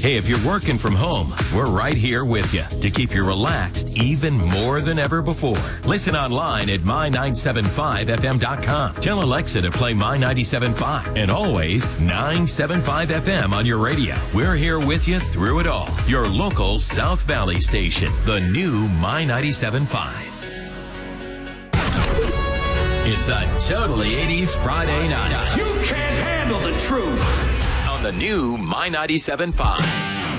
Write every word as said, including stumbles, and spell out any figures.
Hey, if you're working from home, we're right here with you to keep you relaxed even more than ever before. Listen online at my nine seven five F M dot com. Tell Alexa to play My ninety-seven point five and always nine seven five F M on your radio. We're here with you through it all. Your local South Valley station, the new My ninety-seven point five. It's a totally eighties Friday night. You can't handle the truth. On the new My ninety-seven point five.